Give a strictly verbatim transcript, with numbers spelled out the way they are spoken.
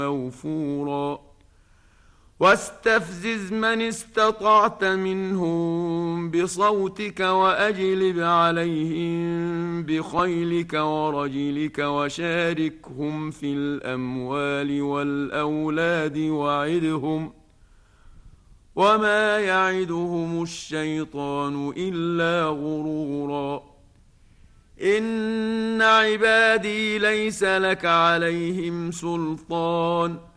موفورا واستفزز من استطعت منهم بصوتك وأجلب عليهم بخيلك ورجلك وشاركهم في الأموال والأولاد وعدهم وما يعدهم الشيطان إلا غرورا إن عبادي ليس لك عليهم سلطان